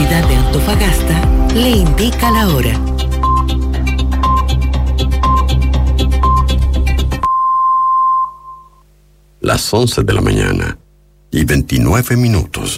Universidad de Antofagasta le indica la hora. Las 11 de la mañana y 29 minutos.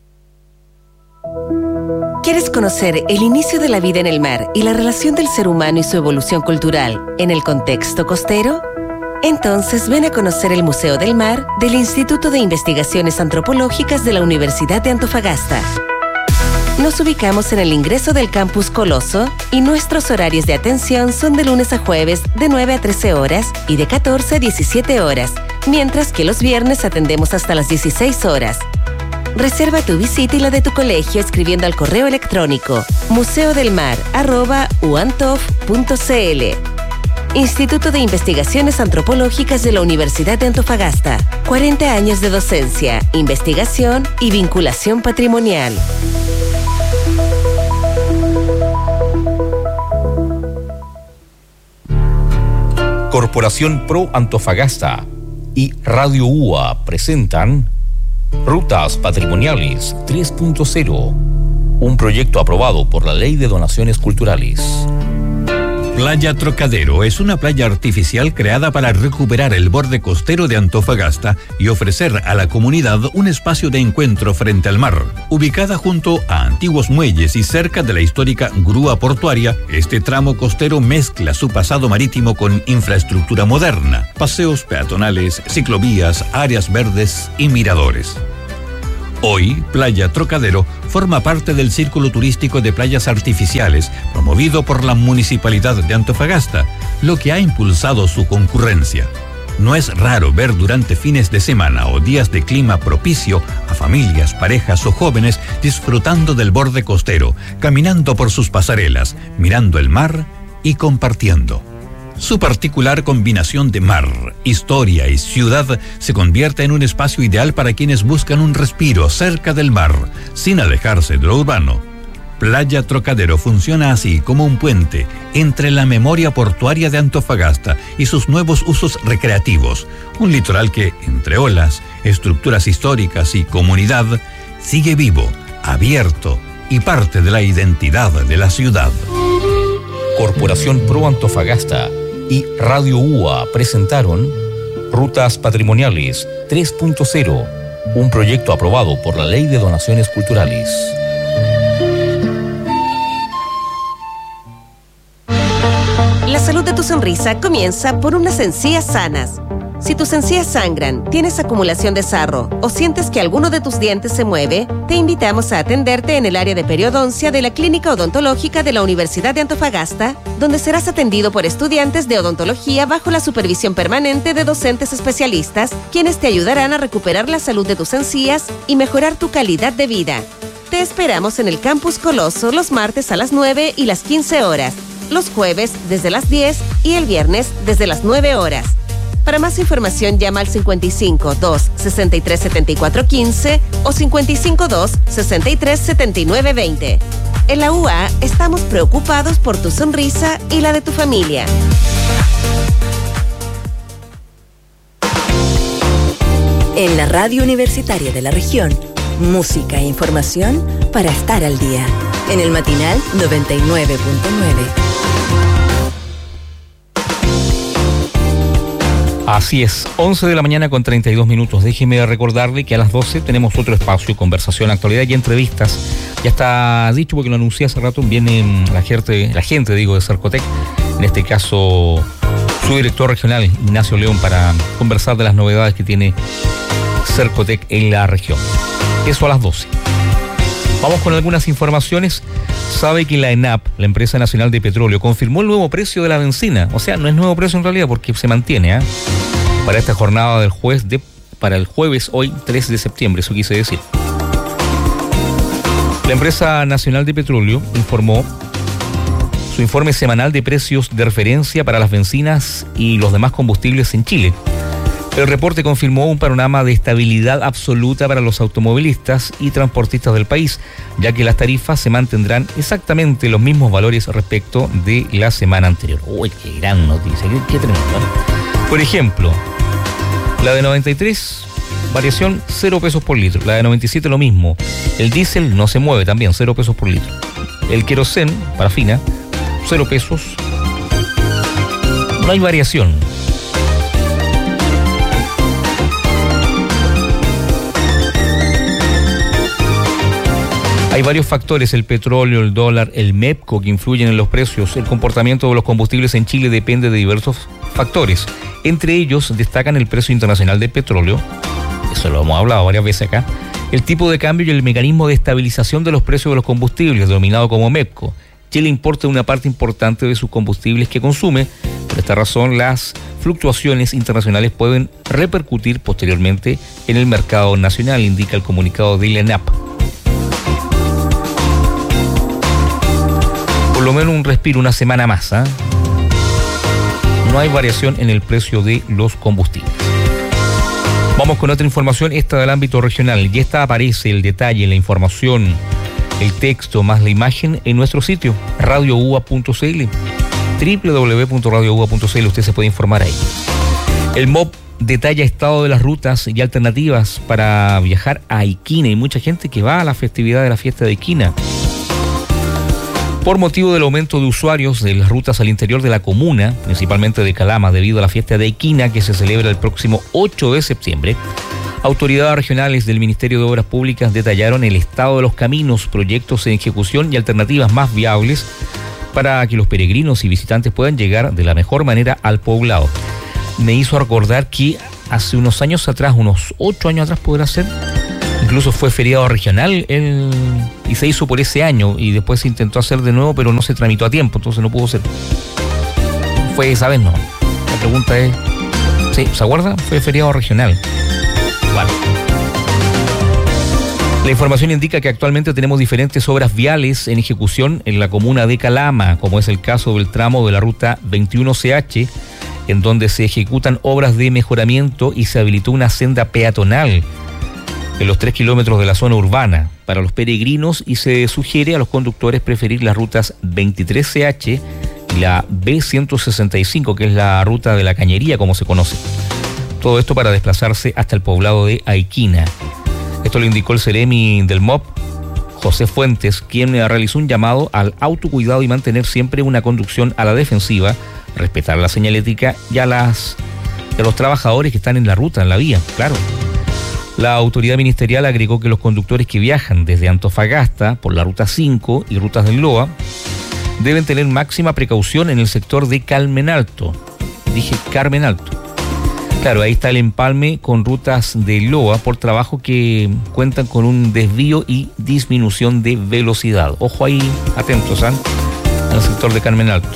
¿Quieres conocer el inicio de la vida en el mar y la relación del ser humano y su evolución cultural en el contexto costero? Entonces ven a conocer el Museo del Mar del Instituto de Investigaciones Antropológicas de la Universidad de Antofagasta. Nos ubicamos en el ingreso del Campus Coloso y nuestros horarios de atención son de lunes a jueves de 9 a 13 horas y de 14 a 17 horas, mientras que los viernes atendemos hasta las 16 horas. Reserva tu visita y la de tu colegio escribiendo al correo electrónico museodelmar@uantof.cl. Instituto de Investigaciones Antropológicas de la Universidad de Antofagasta. 40 años de docencia, investigación y vinculación patrimonial. Corporación Pro Antofagasta y Radio UA presentan Rutas Patrimoniales 3.0, un proyecto aprobado por la Ley de Donaciones Culturales. Playa Trocadero es una playa artificial creada para recuperar el borde costero de Antofagasta y ofrecer a la comunidad un espacio de encuentro frente al mar. Ubicada junto a antiguos muelles y cerca de la histórica grúa portuaria, este tramo costero mezcla su pasado marítimo con infraestructura moderna, paseos peatonales, ciclovías, áreas verdes y miradores. Hoy, Playa Trocadero forma parte del Círculo Turístico de Playas Artificiales, promovido por la Municipalidad de Antofagasta, lo que ha impulsado su concurrencia. No es raro ver durante fines de semana o días de clima propicio a familias, parejas o jóvenes disfrutando del borde costero, caminando por sus pasarelas, mirando el mar y compartiendo. Su particular combinación de mar, historia y ciudad se convierte en un espacio ideal para quienes buscan un respiro cerca del mar, sin alejarse de lo urbano. Playa Trocadero funciona así como un puente entre la memoria portuaria de Antofagasta y sus nuevos usos recreativos. Un litoral que, entre olas, estructuras históricas y comunidad, sigue vivo, abierto y parte de la identidad de la ciudad. Corporación Pro Antofagasta y Radio UA presentaron Rutas Patrimoniales 3.0, un proyecto aprobado por la Ley de Donaciones Culturales. La salud de tu sonrisa comienza por unas encías sanas. Si tus encías sangran, tienes acumulación de sarro o sientes que alguno de tus dientes se mueve, te invitamos a atenderte en el área de periodoncia de la Clínica Odontológica de la Universidad de Antofagasta, donde serás atendido por estudiantes de odontología bajo la supervisión permanente de docentes especialistas, quienes te ayudarán a recuperar la salud de tus encías y mejorar tu calidad de vida. Te esperamos en el Campus Coloso los martes a las 9 y las 15 horas, los jueves desde las 10 y el viernes desde las 9 horas. Para más información llama al 55 2 63 74 15 o 55 2 63 79 20. En la UA estamos preocupados por tu sonrisa y la de tu familia. En la radio universitaria de la región, música e información para estar al día. En el matinal 99.9. Así es, 11 de la mañana con 32 minutos. Déjeme recordarle que a las 12 tenemos otro espacio, conversación, actualidad y entrevistas. Ya está dicho porque lo anuncié hace rato, viene la gente de Cercotec, en este caso su director regional, Ignacio León, para conversar de las novedades que tiene Cercotec en la región. Eso a las 12. Vamos con algunas informaciones. Sabe que la ENAP, la Empresa Nacional de Petróleo, confirmó el nuevo precio de la benzina. O sea, no es nuevo precio en realidad porque se mantiene, para esta jornada del para el jueves, hoy 3 de septiembre, eso quise decir. La Empresa Nacional de Petróleo informó su informe semanal de precios de referencia para las bencinas y los demás combustibles en Chile. El reporte confirmó un panorama de estabilidad absoluta para los automovilistas y transportistas del país, ya que las tarifas se mantendrán exactamente los mismos valores respecto de la semana anterior. ¡Uy, qué gran noticia! ¡Qué tremendo! Por ejemplo, la de 93 variación 0 pesos por litro. La de 97 lo mismo. El diésel no se mueve también, 0 pesos por litro. El querosén, parafina, 0 pesos. No hay variación. Hay varios factores, el petróleo, el dólar, el MEPCO, que influyen en los precios. El comportamiento de los combustibles en Chile depende de diversos factores. Entre ellos destacan el precio internacional del petróleo, eso lo hemos hablado varias veces acá, el tipo de cambio y el mecanismo de estabilización de los precios de los combustibles, denominado como MEPCO. Chile importa una parte importante de sus combustibles que consume. Por esta razón, las fluctuaciones internacionales pueden repercutir posteriormente en el mercado nacional, indica el comunicado de la ENAP. Por lo menos un respiro, una semana más, ¿eh? No hay variación en el precio de los combustibles. Vamos con otra información, esta del ámbito regional. Y esta aparece el detalle, la información, el texto más la imagen en nuestro sitio, radioua.cl, www.radioua.cl. Usted se puede informar ahí. El MOP detalla estado de las rutas y alternativas para viajar a Iquina. Hay mucha gente que va a la festividad de la fiesta de Iquina. Por motivo del aumento de usuarios de las rutas al interior de la comuna, principalmente de Calama, debido a la fiesta de Iquina que se celebra el próximo 8 de septiembre, autoridades regionales del Ministerio de Obras Públicas detallaron el estado de los caminos, proyectos en ejecución y alternativas más viables para que los peregrinos y visitantes puedan llegar de la mejor manera al poblado. Me hizo recordar que hace unos años atrás, unos 8 años atrás podrá ser, incluso fue feriado regional y se hizo por ese año y después se intentó hacer de nuevo, pero no se tramitó a tiempo, entonces no pudo ser. Fue esa vez, no. La pregunta es, ¿sí? ¿Se acuerda? Fue feriado regional. Vale. La información indica que actualmente tenemos diferentes obras viales en ejecución en la comuna de Calama, como es el caso del tramo de la ruta 21CH, en donde se ejecutan obras de mejoramiento y se habilitó una senda peatonal en los 3 kilómetros de la zona urbana para los peregrinos y se sugiere a los conductores preferir las rutas 23CH y la B165, que es la ruta de la Cañería, como se conoce. Todo esto para desplazarse hasta el poblado de Aiquina. Esto lo indicó el seremi del MOP, José Fuentes, quien realizó un llamado al autocuidado y mantener siempre una conducción a la defensiva, respetar la señalética y a los trabajadores que están en la ruta, en la vía, claro. La autoridad ministerial agregó que los conductores que viajan desde Antofagasta por la ruta 5 y rutas del LOA deben tener máxima precaución en el sector de Carmen Alto. Dije Carmen Alto. Claro, ahí está el empalme con rutas de LOA por trabajo que cuentan con un desvío y disminución de velocidad. Ojo ahí, atentos, en el sector de Carmen Alto.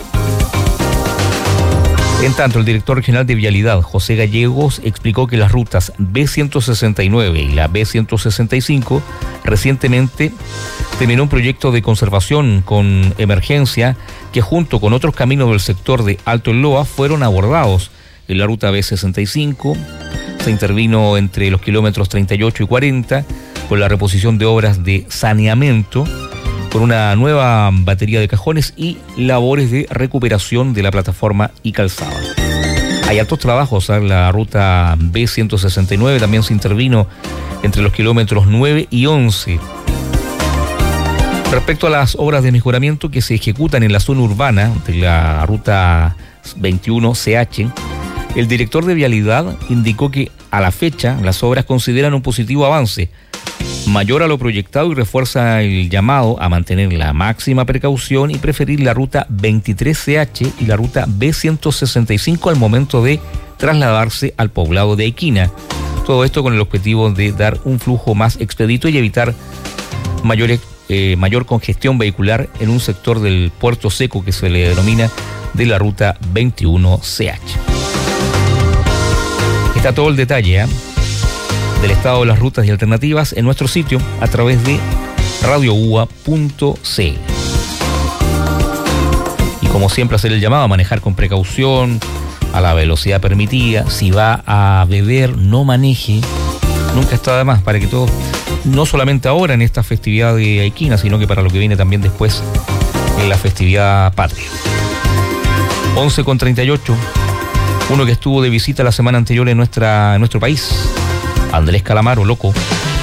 En tanto, el director regional de Vialidad, José Gallegos, explicó que las rutas B169 y la B165 recientemente terminó un proyecto de conservación con emergencia que junto con otros caminos del sector de Alto Loa fueron abordados. En la ruta B65 se intervino entre los kilómetros 38 y 40 con la reposición de obras de saneamiento, con una nueva batería de cajones y labores de recuperación de la plataforma y calzada. Hay altos trabajos en la ruta B169, también se intervino entre los kilómetros 9 y 11. Respecto a las obras de mejoramiento que se ejecutan en la zona urbana de la ruta 21CH, el director de Vialidad indicó que a la fecha las obras consideran un positivo avance, mayor a lo proyectado, y refuerza el llamado a mantener la máxima precaución y preferir la ruta 23CH y la ruta B165 al momento de trasladarse al poblado de Aiquina. Todo esto con el objetivo de dar un flujo más expedito y evitar mayor congestión vehicular en un sector del puerto seco que se le denomina de la ruta 21CH. Está todo el detalle del estado de las rutas y alternativas en nuestro sitio a través de radioua.cl. Y como siempre, hacer el llamado a manejar con precaución, a la velocidad permitida. Si va a beber, no maneje. Nunca está de más, para que todos, no solamente ahora en esta festividad de Aiquina, sino que para lo que viene también después en la festividad patria. 11:38. Uno que estuvo de visita la semana anterior en nuestro país, Andrés Calamaro, loco.